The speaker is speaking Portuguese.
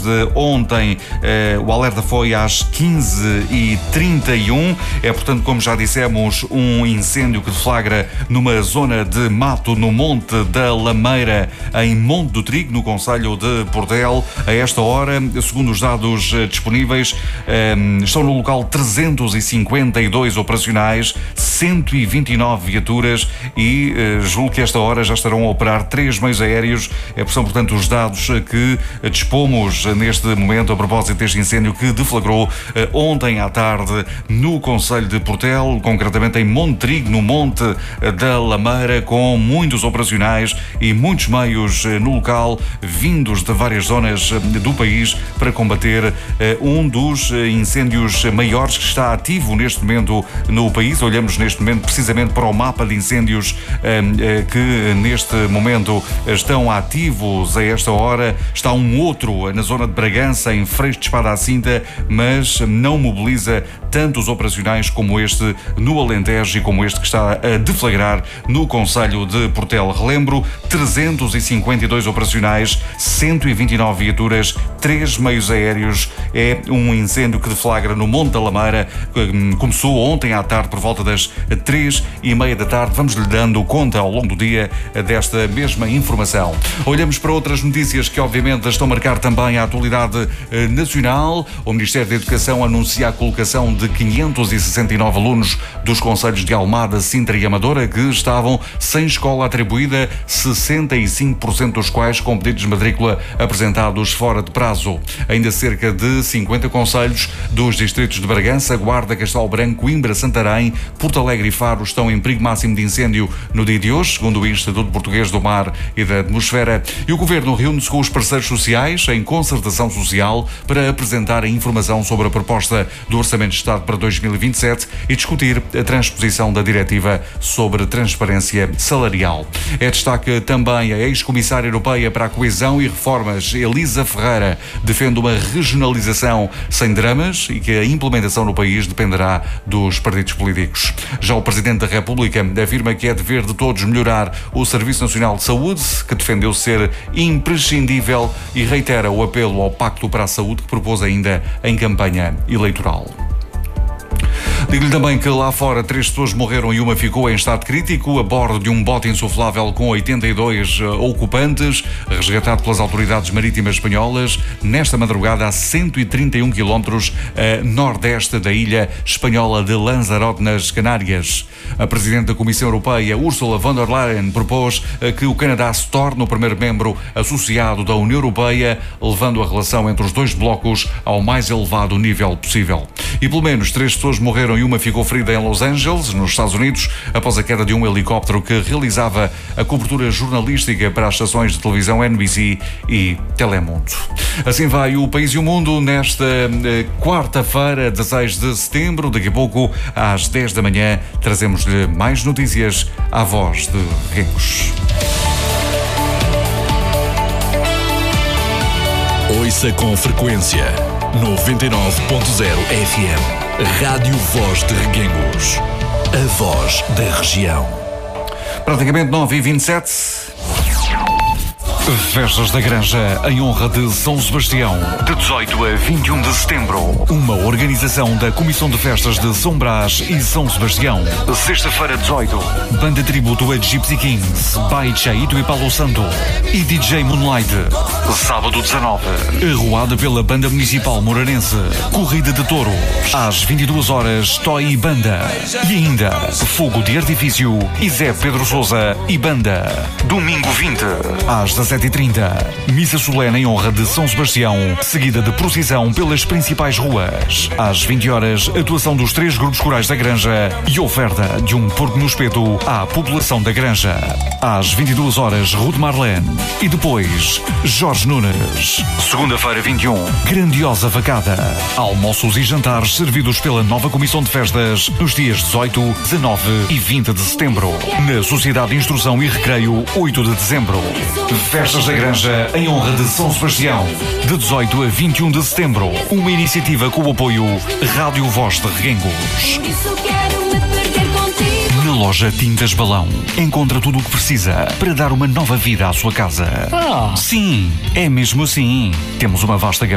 desde ontem o alerta foi às 15h31. É, portanto, como já dissemos, um incêndio que deflagra numa zona de mato no Monte da Lameira, em Monte do Trigo, no concelho de Pordel. A esta hora, segundo os dados disponíveis, estão no local 352 operacionais, 129 viaturas e julgo que a esta hora já estarão a operar 3 meios aéreos. São, portanto, os dados que dispomos neste momento a propósito deste incêndio que deflagrou ontem à tarde no concelho de Portel, concretamente em Monte Trigo, no Monte da Lameira, com muitos operacionais e muitos meios no local, vindos de várias zonas do país para combater um dos incêndios maiores que está ativo neste momento no país. Olhamos neste momento precisamente para o mapa de incêndios que neste momento estão ativos a esta hora. Está um outro na zona de Bragança, em Freixo de Espada à Cinta, mas não mobiliza tantos operacionais como este no Alentejo e como este que está a deflagrar no concelho de Portel. Relembro, 352 operacionais, 129 viaturas, 3 meios aéreos. É um incêndio que deflagra no Monte da Lameira. Começou ontem à tarde por volta das 3h30 da tarde. Vamos-lhe dando conta ao longo do dia desta mesma informação. Olhamos para outras notícias que obviamente estão a marcar também a atualidade nacional. O Ministério da Educação anuncia a colocação de 569 alunos dos concelhos de Almada, Sintra e Amadora que estavam sem escola atribuída, 65% dos quais com pedidos de matrícula apresentados fora de prazo. Ainda cerca de 50 concelhos dos distritos de Bragança, Guarda, Castelo Branco, Coimbra, Santarém, Porto Alegre e Faro estão em perigo máximo de incêndio no dia de hoje, segundo o Instituto Português do Mar e da Atmosfera. E o Governo reúne-se com os parceiros sociais em concertação social para apresentar a informação sobre a proposta do Orçamento de Estado para 2027 e discutir a transposição da Diretiva sobre Transparência Salarial. É destaque também a ex-comissária europeia para a Coesão e Reformas, Elisa Ferreira, defende uma regionalização sem dramas e que a implementação no país dependerá dos partidos políticos. Já o Presidente da República afirma que é dever de todos melhorar o Serviço Nacional de Saúde, que defendeu ser imprescindível, e reitera o apelo ao Pacto para a Saúde que propôs ainda em campanha eleitoral. Digo-lhe também que lá fora 3 pessoas morreram e uma ficou em estado crítico a bordo de um bote insuflável com 82 ocupantes, resgatado pelas autoridades marítimas espanholas nesta madrugada a 131 quilómetros a nordeste da ilha espanhola de Lanzarote, nas Canárias. A Presidente da Comissão Europeia, Ursula von der Leyen, propôs que o Canadá se torne o primeiro membro associado da União Europeia, levando a relação entre os dois blocos ao mais elevado nível possível. E pelo menos 3 pessoas morreram e uma ficou ferida em Los Angeles, nos Estados Unidos, após a queda de um helicóptero que realizava a cobertura jornalística para as estações de televisão NBC e Telemundo. Assim vai o País e o Mundo nesta quarta-feira, 16 de setembro. Daqui a pouco, às 10 da manhã, trazemos-lhe mais notícias à voz de Reguengos. Ouça com frequência 99.0 FM. Rádio Voz de Reguengos. A voz da região. Praticamente 9h27. Festas da Granja em honra de São Sebastião, de 18 a 21 de setembro. Uma organização da Comissão de Festas de São Brás e São Sebastião. Sexta-feira, 18. Banda tributo a Gypsy Kings, Baicha, Ito e Palo Santo e DJ Moonlight. Sábado, 19. Arruada pela Banda Municipal Moranense. Corrida de touros. Às 22 horas, Toy e Banda. E ainda, Fogo de Artifício e Zé Pedro Sousa e Banda. Domingo 20, às 17h30, missa solene em honra de São Sebastião, seguida de procissão pelas principais ruas. Às 20 horas, atuação dos 3 grupos corais da Granja e oferta de um porco no espeto à população da Granja. Às 22 horas, Ruth Marlene e depois Jorge Nunes. Segunda-feira, 21, grandiosa vacada. Almoços e jantares servidos pela nova Comissão de Festas nos dias 18, 19 e 20 de setembro. Na Sociedade de Instrução e Recreio, 8 de dezembro. Festas da Granja em honra de São Sebastião, de 18 a 21 de setembro. Uma iniciativa com o apoio Rádio Voz de Reguengos. Na loja Tintas Balão encontra tudo o que precisa para dar uma nova vida à sua casa. Sim, é mesmo assim. Temos uma vasta gama